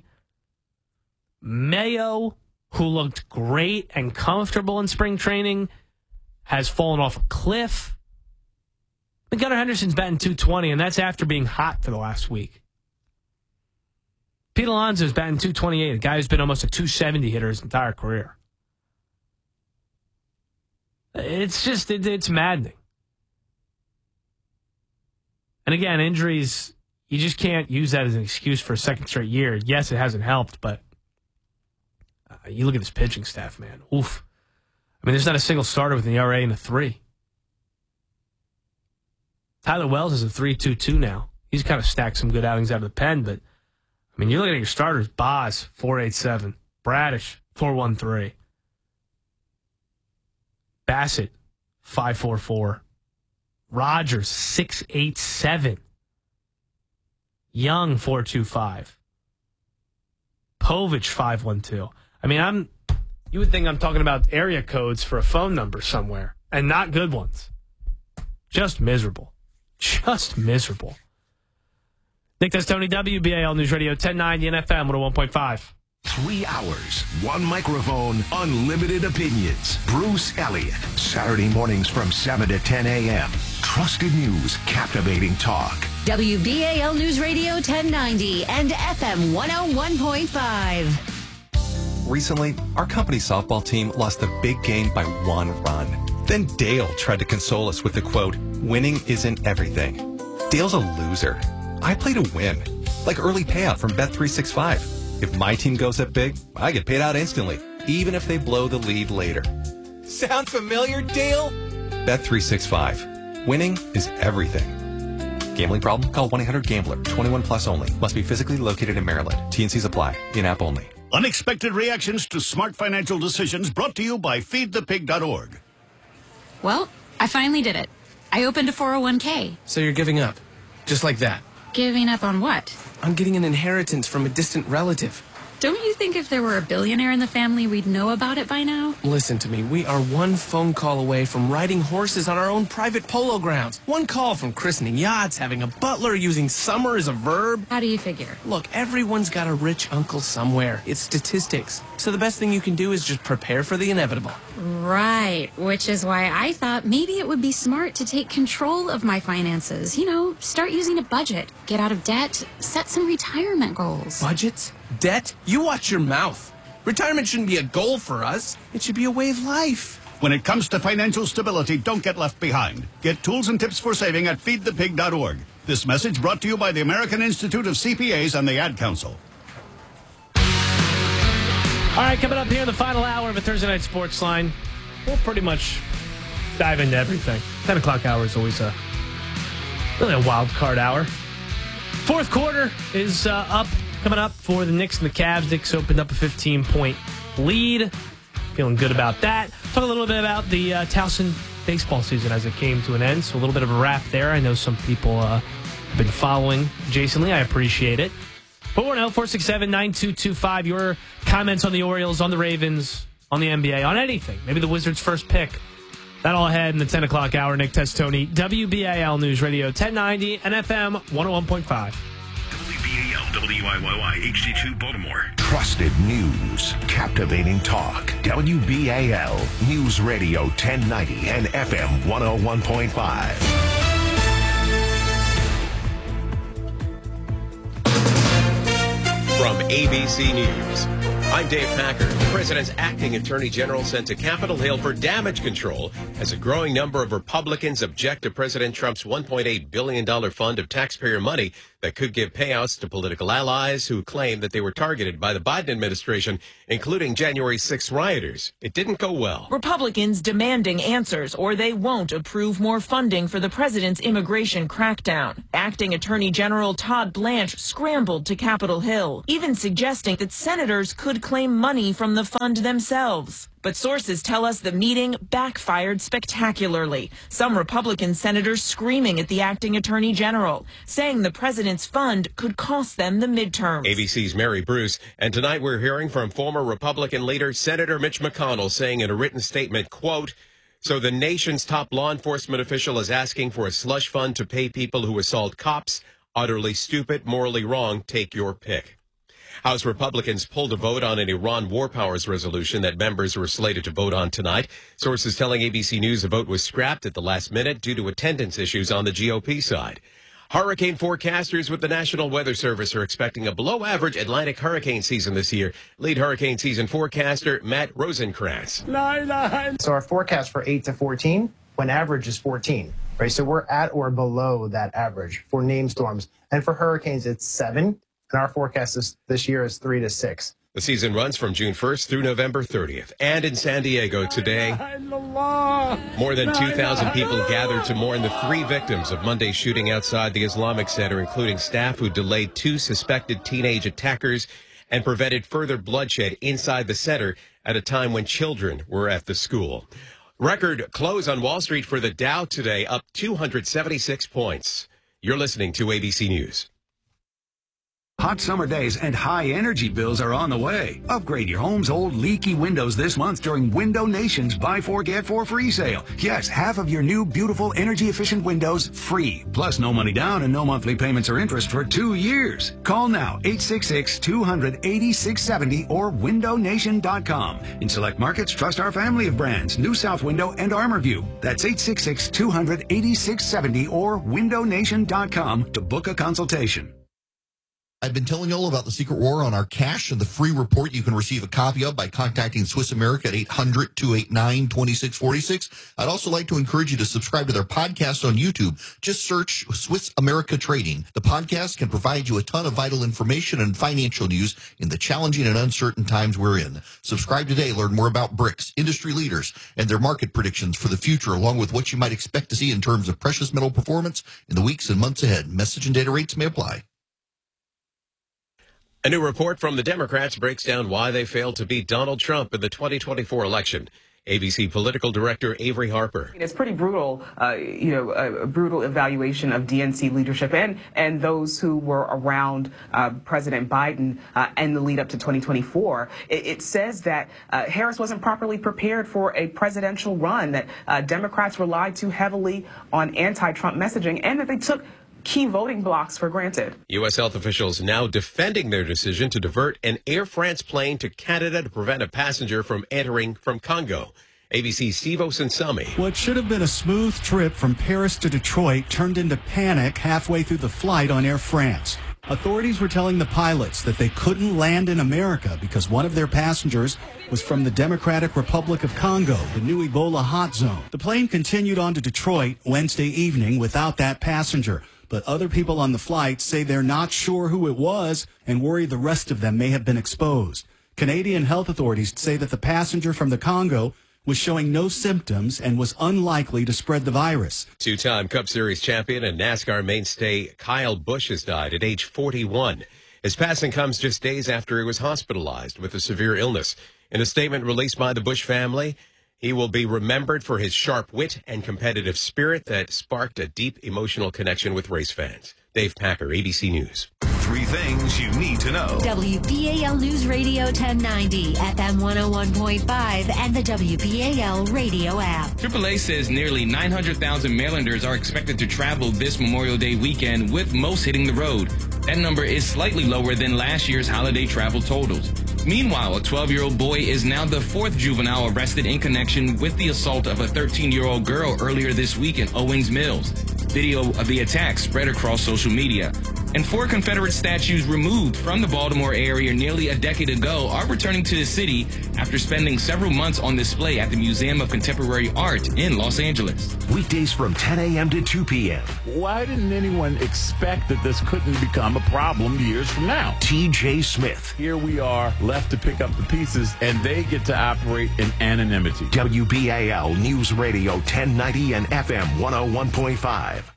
Mayo, who looked great and comfortable in spring training, has fallen off a cliff. And Gunnar Henderson's batting two twenty, and that's after being hot for the last week. Pete Alonso's batting two twenty-eight, a guy who's been almost a two seventy hitter his entire career. It's just, it, it's maddening. And again, injuries, you just can't use that as an excuse for a second straight year. Yes, it hasn't helped, but uh, you look at this pitching staff, man. Oof. I mean, there's not a single starter with an E R A and a three. Tyler Wells is a three two two now. He's kind of stacked some good outings out of the pen, but, I mean, you're looking at your starters. Boz, four eighty-seven. Bradish, four one three. Bassett, five forty-four. Rogers, six eighty-seven. Young, four twenty-five. Povich, five one two. I mean, I'm. You would think I'm talking about area codes for a phone number somewhere, and not good ones. Just miserable. Just miserable. Nick Testoni, W B A L News Radio, ten ninety and F M one oh one point five. Three hours, one microphone, unlimited opinions. Bruce Elliott, Saturday mornings from seven to ten a.m. Trusted news, captivating talk. W B A L News Radio ten ninety and F M one oh one point five. Recently, our company softball team lost a big game by one run. Then Dale tried to console us with the quote, "Winning isn't everything." Dale's a loser. I play to win, like early payout from Bet three sixty-five. If my team goes up big, I get paid out instantly, even if they blow the lead later. Sound familiar, Dale? Bet three sixty-five. Winning is everything. Gambling problem? Call one eight hundred gambler. twenty-one plus only. Must be physically located in Maryland. T and Cs apply. In-app only. Unexpected reactions to smart financial decisions brought to you by feed the pig dot org. Well, I finally did it. I opened a four oh one k. So you're giving up? Just like that? Giving up on what? On getting an inheritance from a distant relative. Don't you think if there were a billionaire in the family, we'd know about it by now? Listen to me. We are one phone call away from riding horses on our own private polo grounds. One call from christening yachts, having a butler, using summer as a verb. How do you figure? Look, everyone's got a rich uncle somewhere. It's statistics. So the best thing you can do is just prepare for the inevitable. Right, which is why I thought maybe it would be smart to take control of my finances. You know, start using a budget, get out of debt, set some retirement goals. Budgets? Debt? You watch your mouth. Retirement shouldn't be a goal for us. It should be a way of life. When it comes to financial stability, don't get left behind. Get tools and tips for saving at feed the pig dot org. This message brought to you by the American Institute of C P As and the Ad Council. All right, coming up here in the final hour of a Thursday Night Sports Line, we'll pretty much dive into everything. ten o'clock hour is always a really a wild card hour. Fourth quarter is uh, up. Coming up for the Knicks and the Cavs. Knicks opened up a fifteen-point lead. Feeling good about that. Talk a little bit about the uh, Towson baseball season as it came to an end. So a little bit of a wrap there. I know some people uh, have been following Jason Lee. I appreciate it. four one zero, four six seven, nine two two five. Your comments on the Orioles, on the Ravens, on the N B A, on anything. Maybe the Wizards' first pick. That all ahead in the ten o'clock hour. Nick Testoni, W B A L News Radio, ten ninety and F M one oh one point five. W B A L, W I Y Y, H D two, Baltimore. Trusted news, captivating talk. W B A L News Radio ten ninety and F M one oh one point five. From A B C News, I'm Dave Packer. The president's acting attorney general sent to Capitol Hill for damage control as a growing number of Republicans object to President Trump's one point eight billion dollars fund of taxpayer money that could give payouts to political allies who claim that they were targeted by the Biden administration, including January sixth rioters. It didn't go well. Republicans demanding answers or they won't approve more funding for the president's immigration crackdown. Acting Attorney General Todd Blanche scrambled to Capitol Hill, even suggesting that senators could claim money from the fund themselves. But sources tell us the meeting backfired spectacularly. Some Republican senators screaming at the acting attorney general, saying the president's fund could cost them the midterms. A B C's Mary Bruce. And tonight we're hearing from former Republican leader Senator Mitch McConnell saying in a written statement, quote, "So the nation's top law enforcement official is asking for a slush fund to pay people who assault cops. Utterly stupid, morally wrong. Take your pick." House Republicans pulled a vote on an Iran war powers resolution that members were slated to vote on tonight. Sources telling A B C News the vote was scrapped at the last minute due to attendance issues on the G O P side. Hurricane forecasters with the National Weather Service are expecting a below-average Atlantic hurricane season this year. Lead hurricane season forecaster Matt Rosenkrantz. Nine, nine. So our forecast for eight to fourteen, when average is fourteen, right? So we're at or below that average for named storms. And for hurricanes, it's seven. And our forecast this, this year is three to six. The season runs from June first through November thirtieth. And in San Diego today, more than two thousand people gathered to mourn the three victims of Monday's shooting outside the Islamic Center, including staff who delayed two suspected teenage attackers and prevented further bloodshed inside the center at a time when children were at the school. Record close on Wall Street for the Dow today, up two hundred seventy-six points. You're listening to A B C News. Hot summer days and high energy bills are on the way. Upgrade your home's old leaky windows this month during Window Nation's Buy Four Get Four free sale. Yes, half of your new beautiful energy efficient windows free. Plus no money down and no monthly payments or interest for two years. Call now eight six six, two hundred, eighty-six seventy or window nation dot com. In select markets, trust our family of brands, New South Window and ArmorView. That's eight six six, two hundred, eighty-six seventy or window nation dot com to book a consultation. I've been telling you all about the secret war on our cash and the free report you can receive a copy of by contacting Swiss America at eight hundred, two eight nine, two six four six. I'd also like to encourage you to subscribe to their podcast on YouTube. Just search Swiss America Trading. The podcast can provide you a ton of vital information and financial news in the challenging and uncertain times we're in. Subscribe today. Learn more about bricks, industry leaders, and their market predictions for the future, along with what you might expect to see in terms of precious metal performance in the weeks and months ahead. Message and data rates may apply. A new report from the Democrats breaks down why they failed to beat Donald Trump in the twenty twenty-four election. A B C political director Avery Harper. It's pretty brutal, uh, you know, a, a brutal evaluation of D N C leadership and and those who were around uh, President Biden uh, and the lead up to twenty twenty-four. It, it says that uh, Harris wasn't properly prepared for a presidential run, that uh, Democrats relied too heavily on anti-Trump messaging, and that they took key voting blocks for granted. U S health officials now defending their decision to divert an Air France plane to Canada to prevent a passenger from entering from Congo. A B C's Steve Osunsami. What should have been a smooth trip from Paris to Detroit turned into panic halfway through the flight on Air France. Authorities were telling the pilots that they couldn't land in America because one of their passengers was from the Democratic Republic of Congo, the new Ebola hot zone. The plane continued on to Detroit Wednesday evening without that passenger. But other people on the flight say they're not sure who it was and worry the rest of them may have been exposed. Canadian health authorities say that the passenger from the Congo was showing no symptoms and was unlikely to spread the virus. Two-time Cup Series champion and NASCAR mainstay Kyle Busch has died at age forty-one. His passing comes just days after he was hospitalized with a severe illness. In a statement released by the Busch family, he will be remembered for his sharp wit and competitive spirit that sparked a deep emotional connection with race fans. Dave Packer, A B C News. Three things you need to know. W B A L News Radio ten ninety, F M one oh one point five, and the W B A L radio app. triple A says nearly nine hundred thousand Marylanders are expected to travel this Memorial Day weekend, with most hitting the road. That number is slightly lower than last year's holiday travel totals. Meanwhile, a twelve-year-old boy is now the fourth juvenile arrested in connection with the assault of a thirteen-year-old girl earlier this week in Owings Mills. Video of the attack spread across social media. And four Confederate statues removed from the Baltimore area nearly a decade ago are returning to the city after spending several months on display at the Museum of Contemporary Art in Los Angeles. Weekdays from ten a.m. to two p.m. Why didn't anyone expect that this couldn't become a problem years from now? T J Smith. Here we are, left to pick up the pieces, and they get to operate in anonymity. W B A L News Radio ten ninety and F M one oh one point five.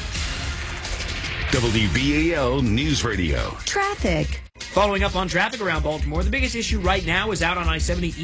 W B A L News Radio. Traffic. Following up on traffic around Baltimore, the biggest issue right now is out on I seventy